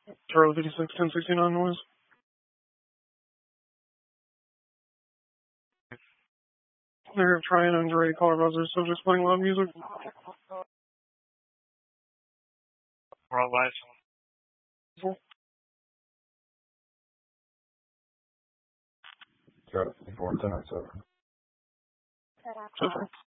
Charlie 56, 1069 noise. They're trying under a caller buzzer, so just playing loud music. We're on live. Got it. 4 10 7.